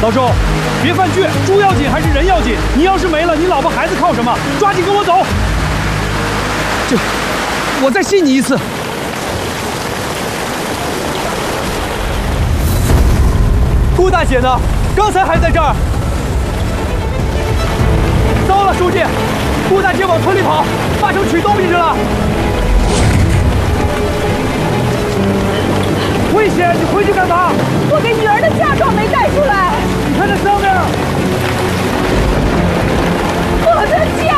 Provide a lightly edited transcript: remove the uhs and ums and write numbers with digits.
老周，别犯倔，猪要紧还是人要紧？你要是没了，你老婆孩子靠什么？抓紧跟我走！我再信你一次。顾大姐呢？刚才还在这儿。糟了，书记，顾大姐往村里跑，八成取东西去了。危险！你回去干嘛？ 我给女儿的嫁妆没带出来。 你看那上面， 我的家。